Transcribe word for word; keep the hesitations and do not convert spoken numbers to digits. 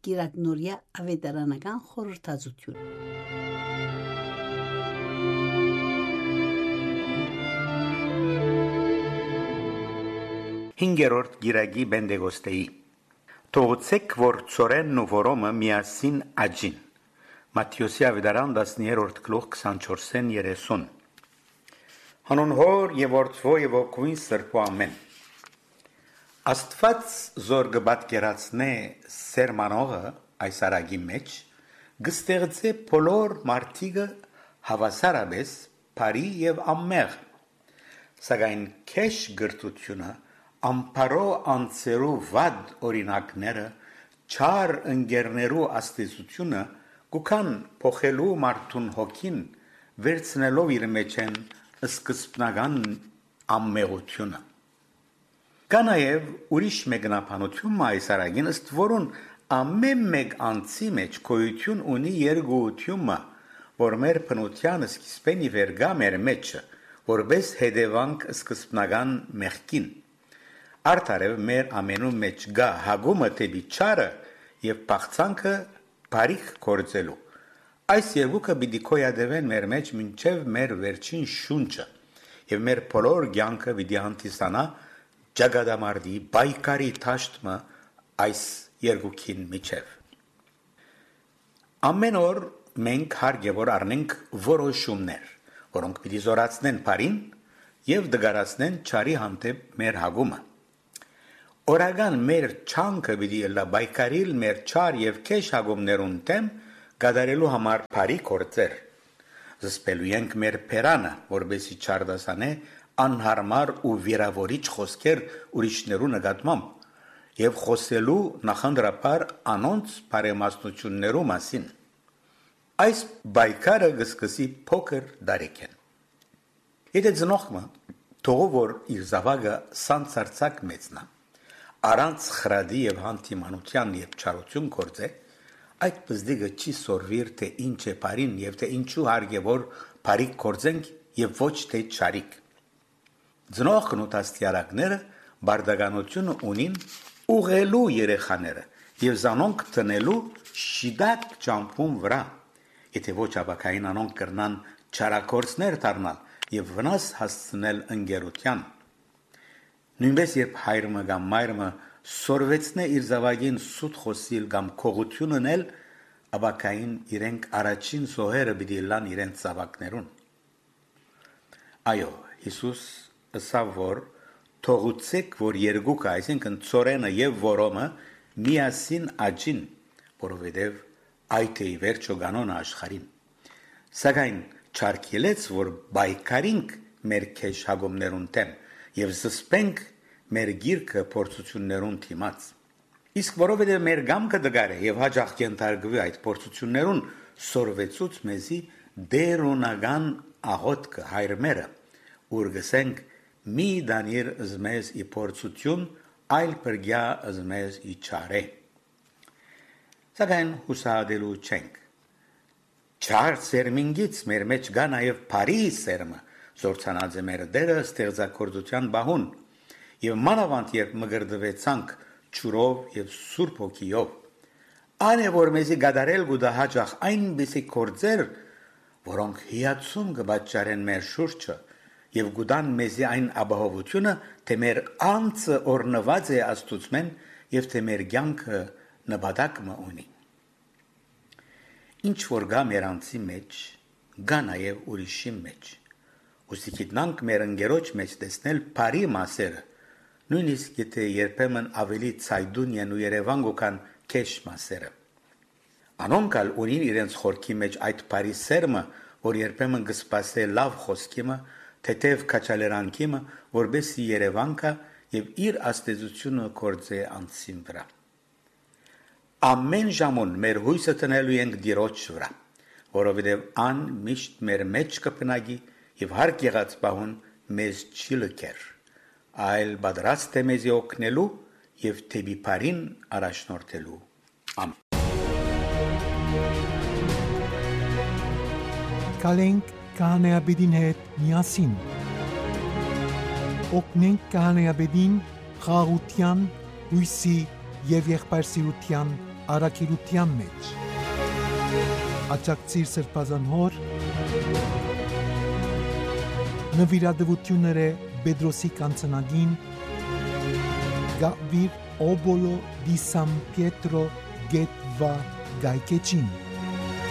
Գիրակնորիա ավետարանական խորհրդածություն։ Հինգերորդ գիրագի Բենդեգոստեի Թողուցեք, որ ծորենն ու որոմը միասին աջին։ Մատթեոսի ավետարան դասներորդ գլուխ քսանչորսեն երեսուն Հանուն հոր եւ որդվո եւ ոգուին սրբո ամեն Աստված զոր գբատկերացնե սերմանողը այս արագի մեջ գստեղծե բոլոր մարդիկը հավասարապես բարի եւ ամմեղ սակայն քեշ գրտությունը ամպարո անցերու վադ օրինակները չար ընկերներու աստեցությունը գուքան փոխելու մարդուն հոգին վերցնելով իր մեջ են սկզբնական ամմեղությունը կա նաև ուրիշ մեկնաբանություն այս արագին ըստ որուն ամեն մեկ անձի մեջ գոյություն ունի երկուությունը որ մեր բնության սկիզբեն ի վերգա մեր մեջը որպես հետևանք սկզբնական մեղքին Արդարև մեր ամենու մեջ գա հագումը տեպի չարը և պաղցանքը բարիք գործելու։ Այս երկուքը պիտի գոյատևեն մեր մեջ մինչև մեր վերջին շունչը և մեր բոլոր կյանքը պիտի հանդիսանա ճակատամարտի պայքարի դաշտը այս երկուքին միջև։ Ամեն օր մենք հարկ է որ առնենք որոշումներ, որոնք պիտի զորացնեն բարին և դգարացնեն չարի հանդեպ մեր հագումը։ Օրական մեր չանքը պիտի ըլլա բայկարիլ մեր չար և քեշ հագումներուն դեմ կատարելու համար բարի գործեր։ Զսպելու ենք մեր փերանը, որպեսզի չարդասանե անհարմար ու վիրավորիչ խոսքեր ուրիշներու նկատմամբ և խոսելու նախնդրապար անոնց բարեմասնություններու մասին։ Այս բայկարը կսկսի փոքր դարիքեն։ Եթե ծնողքը թողու որ իր զավակը սանձարձակ մեծնա Առանց խրադի և հանդիմանության և չարություն գործե, այդ պզդիկը չի սորվիր, թե ինչ է բարին և թե ինչու հարկ է որ բարիք գործենք և ոչ թե չարիք։ Ծնողքն ու դաստիարակները բարդականությունը ունին ուղղելու երեխաները և զանոնք տնելու շիդակ ճամփուն վրա, եթե ոչ ապակային անոնք կրնան չարագործներ դառնալ և վնաս հասցնել ընկերության։ Նույնպես երբ հայրը կամ մայրը սորվեցնե իր զավակին սուտ խոսիլ կամ քողություն ունել, ապակային իրենք առաջին զոհերը պիտի լան իրենց զավակներուն։ Այո, Հիսուս ըսավ որ թողուցեք որ երկուքը, այսինքն ծորենը եւ որոմը միասին աջին, որովհետեւ այդ է ի վերջո կանոնը աշխարհին։ Սակայն չարգելեց որ բայկարինք մեր քեշ հագումներուն դեմ եւ զսպենք մեր գիրքը փորձություններուն դիմաց։ Իսկ որովհետև մեր գամքը դգար է եւ հաջող կենթարկվի այդ փորձություններուն սորվեցուց մեզի դերոնական աղոթքը հայրմերը, ուր գսենք մի դանիր զմեզ ի փորձություն, այլ բրգյա զմեզ ի չարե։ Սակայն հուսահատելու չենք։ Չար սերմինգից մեր մեջ գա նաև բարի սերմը, զորցանած է մեր դերը ստեղծագործության բահուն, և մանավանդ երբ մգրդվեցանք ջուրով և սուրբ հոգիով, այն է որ մեզի գադարել գուտա հաճախ այնպիսի գործեր, որոնք հիացում կպատճառեն մեր շուրջը և գուտան մեզի այն ապահովությունը, թե մեր անձը օրհնված է Աստծուծմեն և թե մեր կյանքը նպատակը ունի։ Ինչ որ գա մեր անձի մեջ, գա նաև ուրիշի մեջ։ Ուստի գիտնանք մեր ընկերոջ մեջ տեսնել բարի մասերը, նույնիսկ եթե երբեմն ավելի ցայդուն են ու երևան գոքան քեշ մասերը։ Անոնք ալ ունին իրենց խորքի մեջ այդ բարի սերմը, որ երբեմն կսպասե լավ խոսքիմը, թեթև քաչալերանքիմը, որբեսի երևանքա եւ իր աստեցությունը կործե անձին վրա։ Ամեն ժամուն մեր հույսը տնելու ենք Տիրոջ վրա, որովհետև ան միշտ մեր մեջ կպնագի եւ հարկ եղած բահուն մեզ չի լքեր, այլ պատրաստ է մեզ օգնելու եւ թեպի բարին առաջնորդելու։ Ամեն։ Կալենք քահանայապետին հետ միասին։ Օգնենք քահանայապետին խաղաղության, հույսի եւ եղբայրսիրության առաքելության մեջ։ Աջակցիր Սրբազան հոր նվիրատվությունները Պետրոսի կանցնագին Գավիր Օբոլո դի Սան Պիետրո Գետվա Գայկեչին